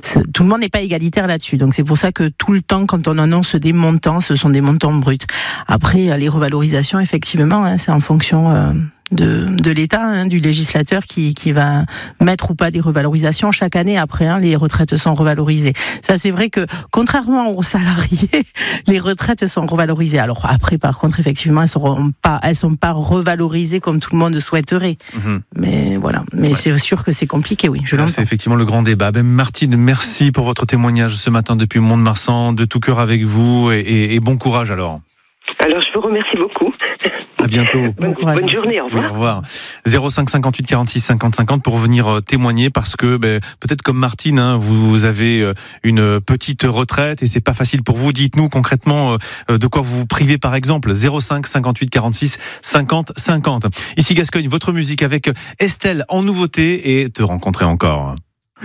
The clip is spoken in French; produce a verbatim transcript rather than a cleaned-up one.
tout le monde n'est pas égalitaire là-dessus. Donc c'est pour ça que tout le temps, quand on annonce des montants, ce sont des montants bruts. Après, les revalorisations, effectivement, hein, c'est en fonction euh, de, de l'État, hein, du législateur qui, qui va mettre ou pas des revalorisations chaque année. Après, hein, les retraites sont revalorisées. Ça, c'est vrai que contrairement aux salariés, les retraites sont revalorisées. Alors après, par contre, effectivement, elles seront pas, elles sont pas revalorisées comme tout le monde souhaiterait. Mmh. Mais voilà. Mais ouais. C'est sûr que c'est compliqué, oui. Je Là, c'est effectivement le grand débat. Ben, Martine, merci pour votre témoignage ce matin depuis Mont-de-Marsan, de tout cœur avec vous et, et, et bon courage alors. Alors, je vous remercie beaucoup. À bientôt. Bonne, courage, bonne journée, au revoir. Oui, au revoir. zéro cinq cinquante-huit quarante-six cinquante cinquante pour venir témoigner parce que ben, peut-être comme Martine, hein, vous avez une petite retraite et c'est pas facile pour vous. Dites-nous concrètement euh, de quoi vous vous privez par exemple. zéro cinq cinquante-huit quarante-six cinquante cinquante. Ici Gascogne, votre musique avec Estelle en nouveauté et Te rencontrer encore.